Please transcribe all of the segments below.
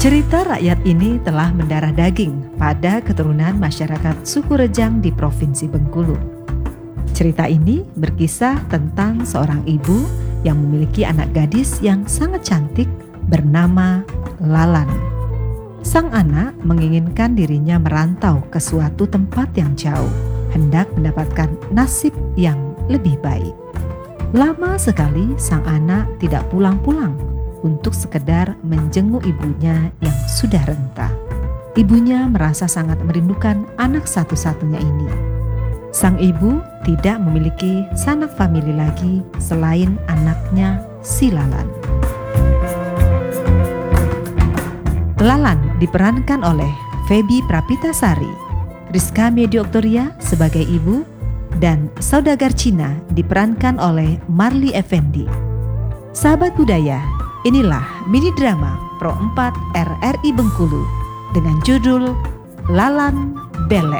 Cerita rakyat ini telah mendarah daging pada keturunan masyarakat suku Rejang di Provinsi Bengkulu. Cerita ini berkisah tentang seorang ibu yang memiliki anak gadis yang sangat cantik bernama Lalan. Sang anak menginginkan dirinya merantau ke suatu tempat yang jauh, hendak mendapatkan nasib yang lebih baik. Lama sekali sang anak tidak pulang-pulang untuk sekedar menjenguk ibunya yang sudah renta. Ibunya merasa sangat merindukan anak satu-satunya ini. Sang ibu tidak memiliki sanak famili lagi selain anaknya si Lalan. Lalan diperankan oleh Feby Prapitasari, Rizka Medioktoria sebagai ibu, dan Saudagar Cina diperankan oleh Marli Effendi. Sahabat budaya, inilah mini drama Pro 4 RRI Bengkulu dengan judul Lalan Belek.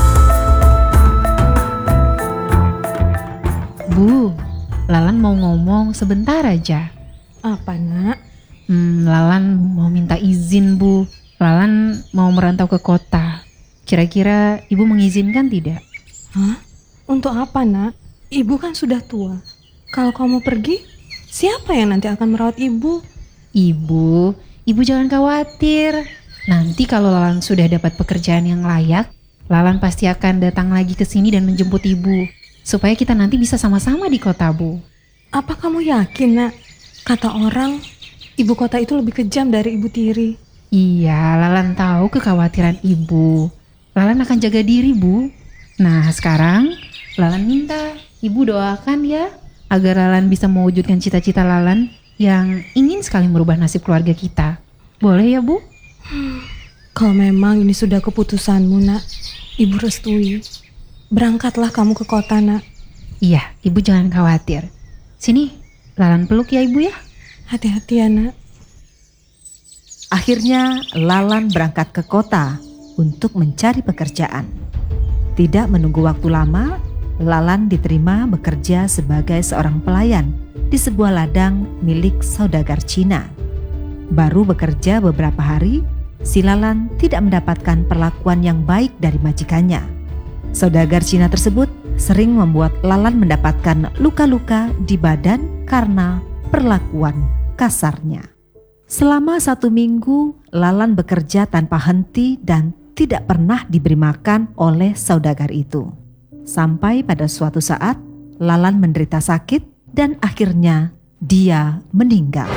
Bu, Lalan mau ngomong sebentar aja. Apa, Nak? Lalan mau minta izin, Bu. Lalan mau merantau ke kota. Kira-kira Ibu mengizinkan tidak? Hah? Untuk apa, Nak? Ibu kan sudah tua. Kalau kamu pergi, siapa yang nanti akan merawat ibu? Ibu jangan khawatir. Nanti kalau Lalan sudah dapat pekerjaan yang layak, Lalan pasti akan datang lagi ke sini dan menjemput Ibu. Supaya kita nanti bisa sama-sama di kota, Bu. Apa kamu yakin, Nak? Kata orang, ibu kota itu lebih kejam dari ibu tiri. Iya, Lalan tahu kekhawatiran Ibu. Lalan akan jaga diri, Bu. Nah, sekarang Lalan minta Ibu doakan ya, agar Lalan bisa mewujudkan cita-cita Lalan yang ingin sekali merubah nasib keluarga kita. Boleh ya, Bu? Kalau memang ini sudah keputusanmu, Nak, Ibu restui. Berangkatlah kamu ke kota, Nak. Iya, Ibu jangan khawatir. Sini, Lalan peluk ya Ibu ya. Hati-hati ya, Nak. Akhirnya Lalan berangkat ke kota untuk mencari pekerjaan. Tidak menunggu waktu lama, Lalan diterima bekerja sebagai seorang pelayan di sebuah ladang milik saudagar Cina. Baru bekerja beberapa hari, si Lalan tidak mendapatkan perlakuan yang baik dari majikannya. Saudagar Cina tersebut sering membuat Lalan mendapatkan luka-luka di badan karena perlakuan kasarnya. Selama 1 minggu, Lalan bekerja tanpa henti dan tidak pernah diberi makan oleh saudagar itu. Sampai pada suatu saat, Lalan menderita sakit dan akhirnya dia meninggal.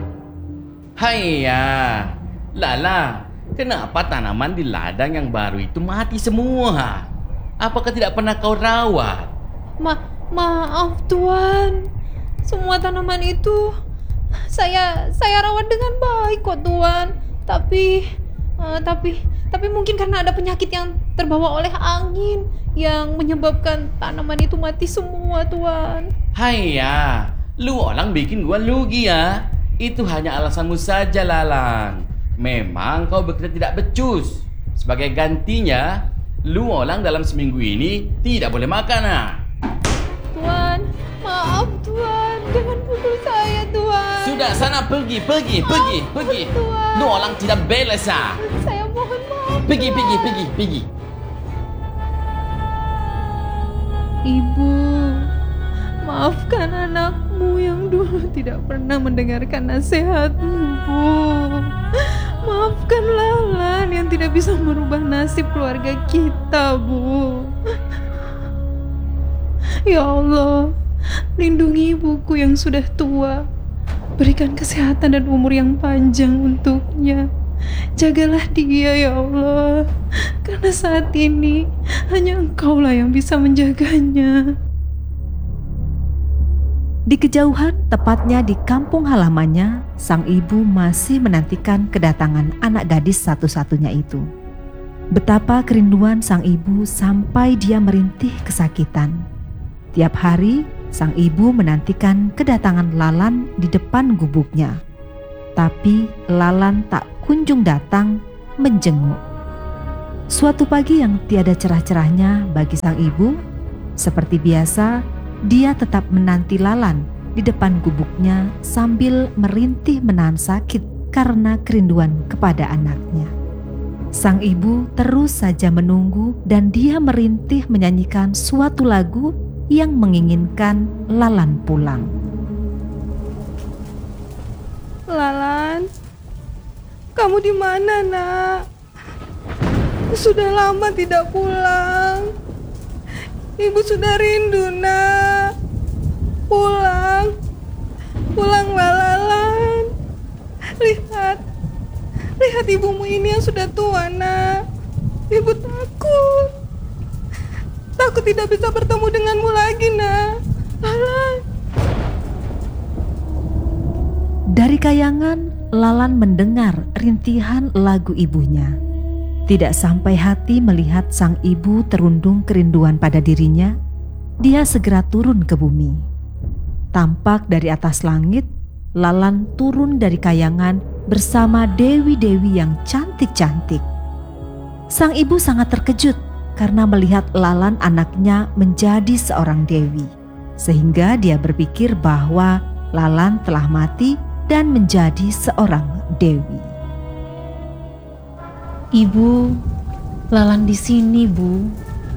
Haiya, Lala, kenapa tanaman di ladang yang baru itu mati semua? Apakah tidak pernah kau rawat? Maaf Tuan, semua tanaman itu saya rawat dengan baik kok Tuan. Tapi mungkin karena ada penyakit yang terbawa oleh angin yang menyebabkan tanaman itu mati semua Tuan. Haiya, lu orang bikin gua lugi ya. Itu hanya alasanmu saja Lalang. Memang kau bekerja tidak becus. Sebagai gantinya, lu orang dalam seminggu ini tidak boleh makan Tuan, maaf Tuan, jangan pukul saya Tuan. Sudah sana pergi. Tuan. Lu orang tidak beres Saya mohon maaf. Pergi. Ibu, maafkan anakmu yang dulu tidak pernah mendengarkan nasihatmu, Bu. Maafkan Lalan yang tidak bisa merubah nasib keluarga kita, Bu. Ya Allah, lindungi ibuku yang sudah tua. Berikan kesehatan dan umur yang panjang untuknya. Jagalah dia ya Allah, karena saat ini hanya Engkaulah yang bisa menjaganya. Di kejauhan, tepatnya di kampung halamannya, sang ibu masih menantikan kedatangan anak gadis satu-satunya itu. Betapa kerinduan sang ibu sampai dia merintih kesakitan. Tiap hari, sang ibu menantikan kedatangan Lalan di depan gubuknya. Tapi Lalan tak kunjung datang menjenguk. Suatu pagi yang tiada cerah-cerahnya bagi sang ibu, seperti biasa, dia tetap menanti Lalan di depan gubuknya sambil merintih menahan sakit karena kerinduan kepada anaknya. Sang ibu terus saja menunggu dan dia merintih menyanyikan suatu lagu yang menginginkan Lalan pulang. Lalan, kamu di mana, Nak? Sudah lama tidak pulang. Ibu sudah rindu, Nak. Pulang. Pulanglah, Lalan. Lihat ibumu ini yang sudah tua, Nak. Ibu takut. Takut tidak bisa bertemu denganmu lagi, Nak. Lalan. Dari kayangan, Lalan mendengar rintihan lagu ibunya. Tidak sampai hati melihat sang ibu terundung kerinduan pada dirinya, dia segera turun ke bumi. Tampak dari atas langit, Lalan turun dari kayangan bersama dewi-dewi yang cantik-cantik. Sang ibu sangat terkejut karena melihat Lalan anaknya menjadi seorang dewi, sehingga dia berpikir bahwa Lalan telah mati dan menjadi seorang dewi. Ibu, Lalan di sini, Bu.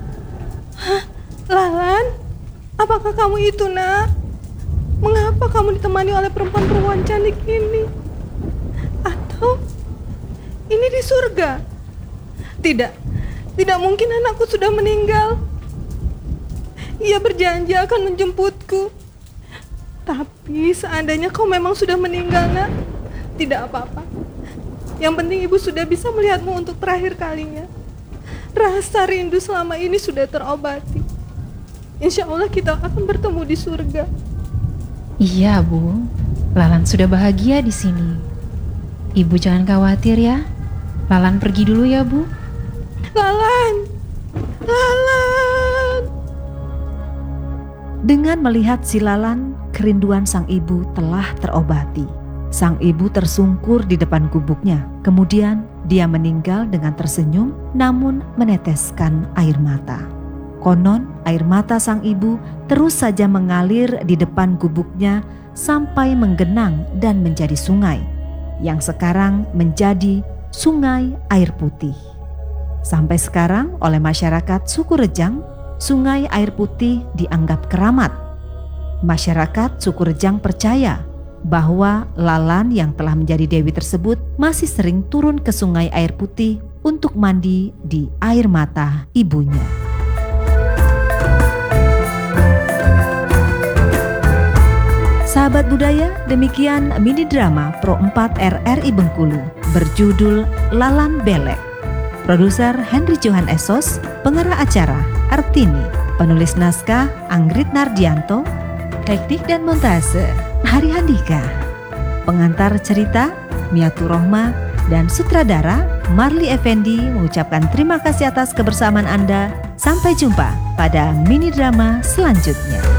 Lalan, apakah kamu itu, Nak? Mengapa kamu ditemani oleh perempuan-perempuan cantik ini? Atau ini di surga? Tidak mungkin anakku sudah meninggal. Ia berjanji akan menjemputku. Tapi seandainya kau memang sudah meninggal, Nak, tidak apa-apa. Yang penting ibu sudah bisa melihatmu untuk terakhir kalinya. Rasa rindu selama ini sudah terobati. Insya Allah kita akan bertemu di surga. Iya, Bu. Lalan sudah bahagia di sini. Ibu jangan khawatir ya. Lalan pergi dulu ya, Bu. Lalan. Dengan melihat si Lalan, kerinduan sang ibu telah terobati. Sang ibu tersungkur di depan gubuknya. Kemudian dia meninggal dengan tersenyum namun meneteskan air mata. Konon air mata sang ibu terus saja mengalir di depan gubuknya sampai menggenang dan menjadi sungai, yang sekarang menjadi Sungai Air Putih. Sampai sekarang oleh masyarakat suku Rejang, Sungai Air Putih dianggap keramat. Masyarakat suku Rejang percaya bahwa Lalan yang telah menjadi dewi tersebut masih sering turun ke Sungai Air Putih untuk mandi di air mata ibunya. Sahabat budaya, demikian mini drama Pro 4 RRI Bengkulu berjudul Lalan Belek. Produser Henry Johan Esos, pengarah acara Artini, penulis naskah Anggrit Nardianto, teknik dan montase Hari Handika, pengantar cerita Miatu Rohma, dan sutradara Marli Effendi mengucapkan terima kasih atas kebersamaan Anda. Sampai jumpa pada mini drama selanjutnya.